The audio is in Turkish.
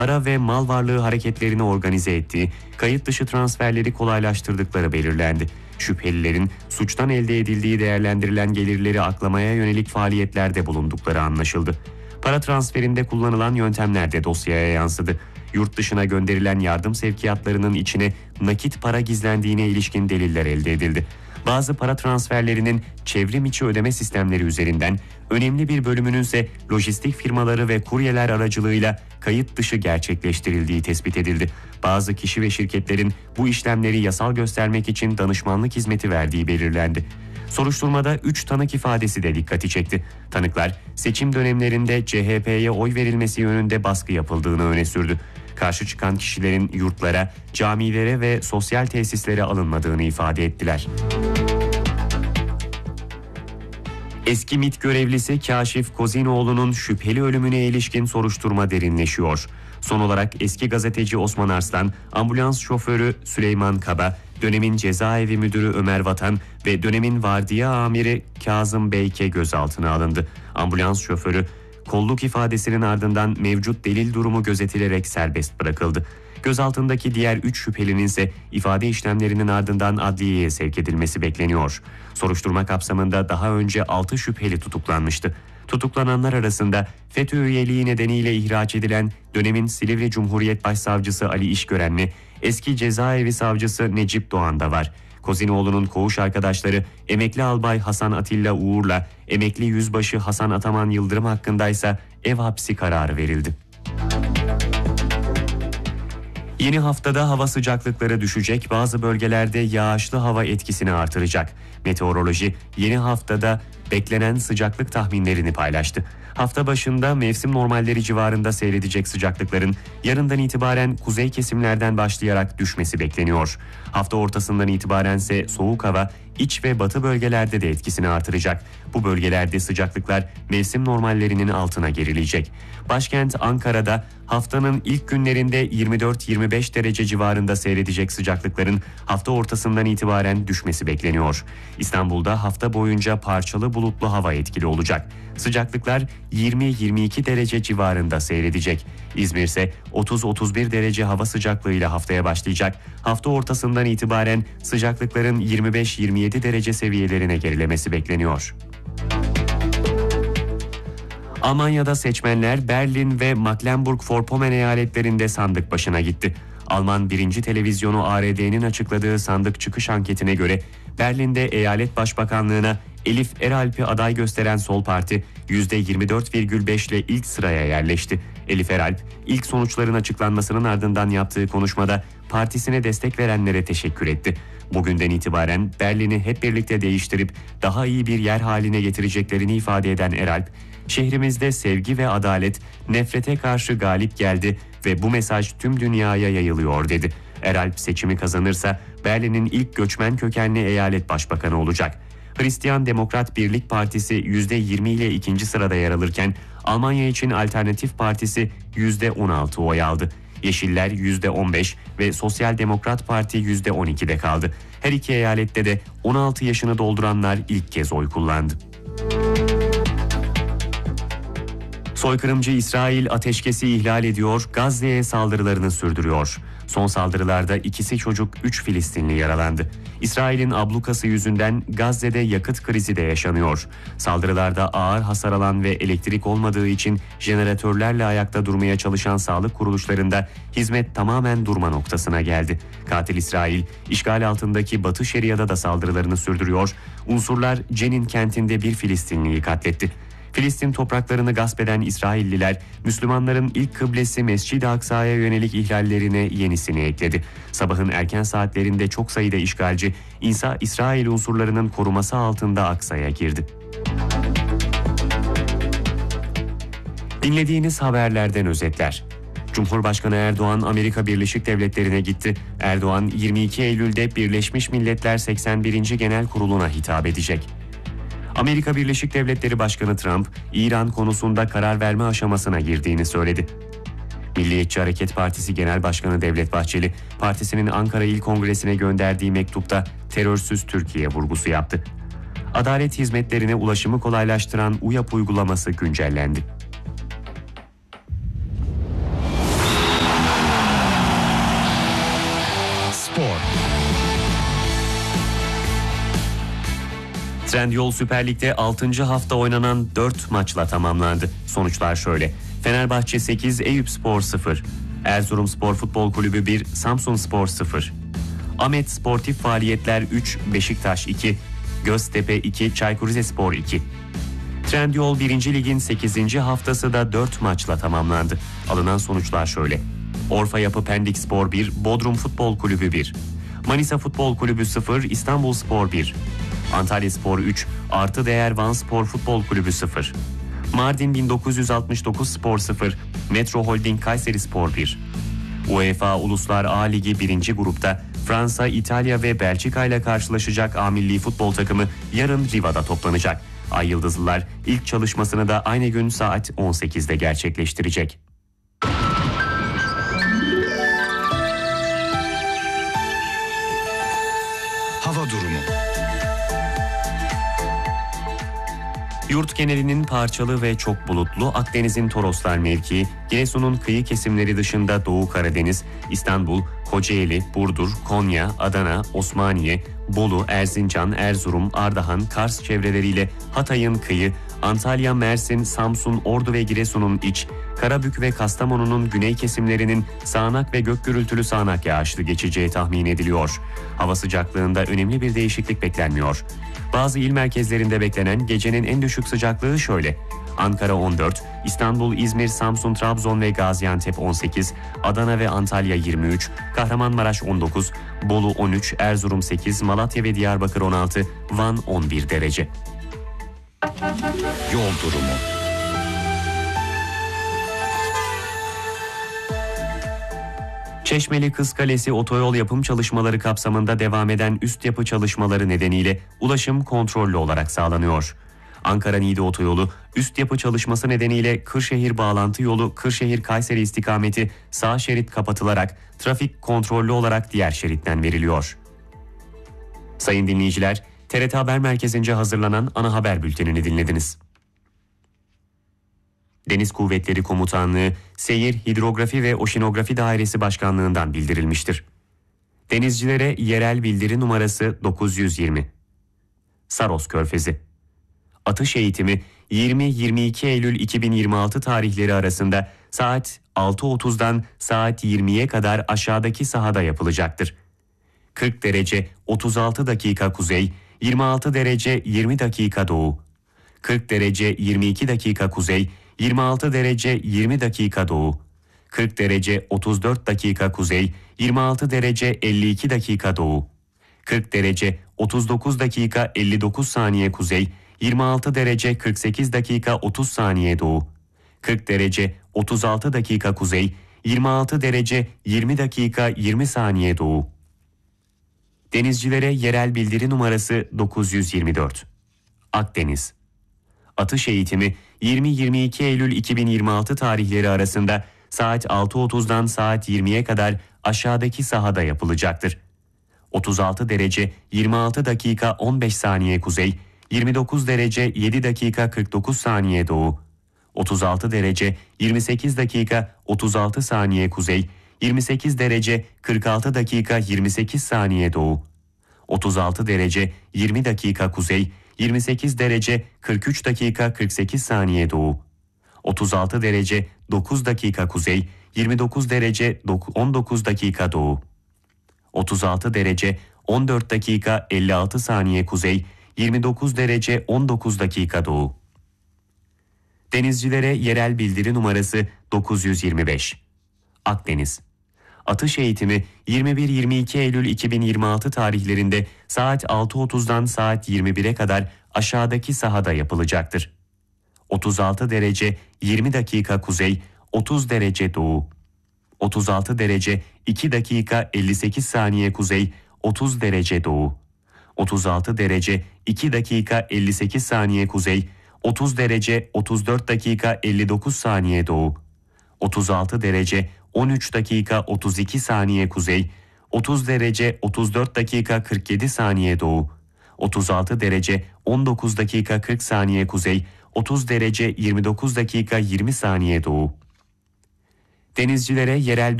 para ve mal varlığı hareketlerini organize ettiği, kayıt dışı transferleri kolaylaştırdıkları belirlendi. Şüphelilerin suçtan elde edildiği değerlendirilen gelirleri aklamaya yönelik faaliyetlerde bulundukları anlaşıldı. Para transferinde kullanılan yöntemler de dosyaya yansıdı. Yurt dışına gönderilen yardım sevkiyatlarının içine nakit para gizlendiğine ilişkin deliller elde edildi. Bazı para transferlerinin çevrim içi ödeme sistemleri üzerinden, önemli bir bölümünün ise lojistik firmaları ve kuryeler aracılığıyla kayıt dışı gerçekleştirildiği tespit edildi. Bazı kişi ve şirketlerin bu işlemleri yasal göstermek için danışmanlık hizmeti verdiği belirlendi. Soruşturmada 3 tanık ifadesi de dikkati çekti. Tanıklar seçim dönemlerinde CHP'ye oy verilmesi yönünde baskı yapıldığını öne sürdü. Karşı çıkan kişilerin yurtlara, camilere ve sosyal tesislere alınmadığını ifade ettiler. Eski MİT görevlisi Kaşif Kozinoğlu'nun şüpheli ölümüne ilişkin soruşturma derinleşiyor. Son olarak eski gazeteci Osman Arslan, ambulans şoförü Süleyman Kaba, dönemin cezaevi müdürü Ömer Vatan ve dönemin vardiya amiri Kazım Beyke gözaltına alındı. Ambulans şoförü kolluk ifadesinin ardından mevcut delil durumu gözetilerek serbest bırakıldı. Gözaltındaki diğer 3 şüphelinin ise ifade işlemlerinin ardından adliyeye sevk edilmesi bekleniyor. Soruşturma kapsamında daha önce 6 şüpheli tutuklanmıştı. Tutuklananlar arasında FETÖ üyeliği nedeniyle ihraç edilen dönemin Silivri Cumhuriyet Başsavcısı Ali İşgörenli, eski cezaevi savcısı Necip Doğan da var. Kozinoğlu'nun koğuş arkadaşları emekli albay Hasan Atilla Uğur'la emekli yüzbaşı Hasan Ataman Yıldırım hakkındaysa ev hapsi kararı verildi. Yeni haftada hava sıcaklıkları düşecek, bazı bölgelerde yağışlı hava etkisini artıracak. Meteoroloji yeni haftada beklenen sıcaklık tahminlerini paylaştı. Hafta başında mevsim normalleri civarında seyredecek sıcaklıkların yarından itibaren kuzey kesimlerden başlayarak düşmesi bekleniyor. Hafta ortasından itibaren ise soğuk hava iç ve batı bölgelerde de etkisini artıracak. Bu bölgelerde sıcaklıklar mevsim normallerinin altına gerileyecek. Başkent Ankara'da haftanın ilk günlerinde 24-25 derece civarında seyredecek sıcaklıkların hafta ortasından itibaren düşmesi bekleniyor. İstanbul'da hafta boyunca parçalı bulutlu hava etkili olacak. Sıcaklıklar 20-22 derece civarında seyredecek. İzmir ise 30-31 derece hava sıcaklığıyla haftaya başlayacak. Hafta ortasından itibaren sıcaklıkların 25-27 derece seviyelerine gerilemesi bekleniyor. Almanya'da seçmenler Berlin ve Mecklenburg-Vorpommern eyaletlerinde sandık başına gitti. Alman 1. televizyonu ARD'nin açıkladığı sandık çıkış anketine göre Berlin'de eyalet başbakanlığına Elif Eralp'i aday gösteren Sol Parti %24,5 ile ilk sıraya yerleşti. Elif Eralp ilk sonuçların açıklanmasının ardından yaptığı konuşmada partisine destek verenlere teşekkür etti. Bugünden itibaren Berlin'i hep birlikte değiştirip daha iyi bir yer haline getireceklerini ifade eden Eralp, "Şehrimizde sevgi ve adalet nefrete karşı galip geldi ve bu mesaj tüm dünyaya yayılıyor," dedi. Eralp seçimi kazanırsa Berlin'in ilk göçmen kökenli eyalet başbakanı olacak. Hristiyan Demokrat Birlik Partisi %20 ile ikinci sırada yer alırken Almanya için Alternatif Partisi %16 oy aldı. Yeşiller %15 ve Sosyal Demokrat Parti %12'de kaldı. Her iki eyalette de 16 yaşını dolduranlar ilk kez oy kullandı. Soykırımcı İsrail ateşkesi ihlal ediyor, Gazze'ye saldırılarını sürdürüyor. Son saldırılarda 2 çocuk, 3 Filistinli yaralandı. İsrail'in ablukası yüzünden Gazze'de yakıt krizi de yaşanıyor. Saldırılarda ağır hasar alan ve elektrik olmadığı için jeneratörlerle ayakta durmaya çalışan sağlık kuruluşlarında hizmet tamamen durma noktasına geldi. Katil İsrail, işgal altındaki Batı Şeria'da da saldırılarını sürdürüyor. Unsurlar Cenin kentinde bir Filistinliyi katletti. Filistin topraklarını gasp eden İsrailliler, Müslümanların ilk kıblesi Mescid-i Aksa'ya yönelik ihlallerine yenisini ekledi. Sabahın erken saatlerinde çok sayıda işgalci, İsrail unsurlarının koruması altında Aksa'ya girdi. Dinlediğiniz haberlerden özetler. Cumhurbaşkanı Erdoğan Amerika Birleşik Devletleri'ne gitti. Erdoğan 22 Eylül'de Birleşmiş Milletler 81. Genel Kurulu'na hitap edecek. Amerika Birleşik Devletleri Başkanı Trump, İran konusunda karar verme aşamasına girdiğini söyledi. Milliyetçi Hareket Partisi Genel Başkanı Devlet Bahçeli, partisinin Ankara İl Kongresi'ne gönderdiği mektupta terörsüz Türkiye vurgusu yaptı. Adalet hizmetlerine ulaşımı kolaylaştıran UYAP uygulaması güncellendi. Trendyol Süper Lig'de 6. hafta oynanan 4 maçla tamamlandı. Sonuçlar şöyle: Fenerbahçe 8, Eyüpspor 0, Erzurumspor Futbol Kulübü 1, Samsunspor 0, Ahmet Sportif Faaliyetler 3, Beşiktaş 2, Göztepe 2, Çaykur Rizespor 2. Trendyol 1. Lig'in 8. haftası da 4 maçla tamamlandı. Alınan sonuçlar şöyle: Orfa Yapı Pendikspor 1, Bodrum Futbol Kulübü 1, Manisa Futbol Kulübü 0, İstanbulspor 1, Antalyaspor 3, Artı Değer Vanspor Futbol Kulübü 0, Mardin 1969 Spor 0, Metro Holding Kayserispor 1. UEFA Uluslar A Ligi 1. grupta Fransa, İtalya ve Belçika ile karşılaşacak A milli futbol takımı yarın Riva'da toplanacak. Ay Yıldızlılar ilk çalışmasını da aynı gün saat 18'de gerçekleştirecek. Hava durumu. Yurt genelinin parçalı ve çok bulutlu, Akdeniz'in Toroslar mevkii, Giresun'un kıyı kesimleri dışında Doğu Karadeniz, İstanbul, Kocaeli, Burdur, Konya, Adana, Osmaniye, Bolu, Erzincan, Erzurum, Ardahan, Kars çevreleriyle Hatay'ın kıyı, Antalya, Mersin, Samsun, Ordu ve Giresun'un iç, Karabük ve Kastamonu'nun güney kesimlerinin sağanak ve gök gürültülü sağanak yağışlı geçeceği tahmin ediliyor. Hava sıcaklığında önemli bir değişiklik beklenmiyor. Bazı il merkezlerinde beklenen gecenin en düşük sıcaklığı şöyle: Ankara 14, İstanbul, İzmir, Samsun, Trabzon ve Gaziantep 18, Adana ve Antalya 23, Kahramanmaraş 19, Bolu 13, Erzurum 8, Malatya ve Diyarbakır 16, Van 11 derece. Yol durumu. Çeşmeli Kız Kalesi otoyol yapım çalışmaları kapsamında devam eden üst yapı çalışmaları nedeniyle ulaşım kontrollü olarak sağlanıyor. Ankara-Niğde otoyolu üst yapı çalışması nedeniyle Kırşehir bağlantı yolu Kırşehir-Kayseri istikameti sağ şerit kapatılarak trafik kontrollü olarak diğer şeritten veriliyor. Sayın dinleyiciler, TRT Haber Merkezi'nce hazırlanan ana haber bültenini dinlediniz. Deniz Kuvvetleri Komutanlığı, Seyir, Hidrografi ve Oşinografi Dairesi Başkanlığı'ndan bildirilmiştir. Denizcilere yerel bildiri numarası 920. Saros Körfezi. Atış eğitimi 20-22 Eylül 2026 tarihleri arasında saat 6.30'dan saat 20'ye kadar aşağıdaki sahada yapılacaktır. 40 derece 36 dakika kuzey, 26 derece 20 dakika doğu, 40 derece 22 dakika kuzey, 26 derece 20 dakika doğu, 40 derece 34 dakika kuzey, 26 derece 52 dakika doğu, 40 derece 39 dakika 59 saniye kuzey, 26 derece 48 dakika 30 saniye doğu, 40 derece 36 dakika kuzey, 26 derece 20 dakika 20 saniye doğu. Denizcilere yerel bildiri numarası 924. Akdeniz. Atış eğitimi 20-22 Eylül 2026 tarihleri arasında saat 6.30'dan saat 20'ye kadar aşağıdaki sahada yapılacaktır. 36 derece 26 dakika 15 saniye kuzey, 29 derece 7 dakika 49 saniye doğu, 36 derece 28 dakika 36 saniye kuzey, 28 derece 46 dakika 28 saniye doğu, 36 derece 20 dakika kuzey, 28 derece 43 dakika 48 saniye doğu, 36 derece 9 dakika kuzey, 29 derece 19 dakika doğu, 36 derece 14 dakika 56 saniye kuzey, 29 derece 19 dakika doğu. Denizcilere yerel bildiri numarası 925. Akdeniz. Atış eğitimi 21-22 Eylül 2026 tarihlerinde saat 6.30'dan saat 21'e kadar aşağıdaki sahada yapılacaktır. 36 derece 20 dakika kuzey, 30 derece doğu, 36 derece 2 dakika 58 saniye kuzey, 30 derece doğu, 36 derece 2 dakika 58 saniye kuzey, 30 derece 34 dakika 59 saniye doğu, 36 derece 13 dakika 32 saniye kuzey, 30 derece 34 dakika 47 saniye doğu, 36 derece 19 dakika 40 saniye kuzey, 30 derece 29 dakika 20 saniye doğu. Denizcilere yerel